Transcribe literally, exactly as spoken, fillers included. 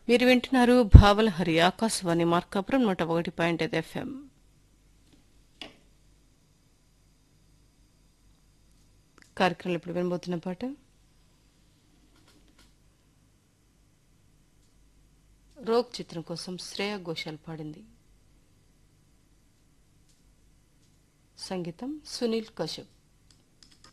మీరు వింటున్నారు భావల హరి ఆకాశవాణి మార్కాపురం నూట ఒకటి పాయింట్ ఐదు ఎఫ్ఎం. కార్యక్రమంలో ఇప్పుడు వినబోతున్న పాట రోగ్ చిత్రం కోసం శ్రేయా ఘోషాల్ పాడింది. సంగీతం సునీల్ కశ్యప్.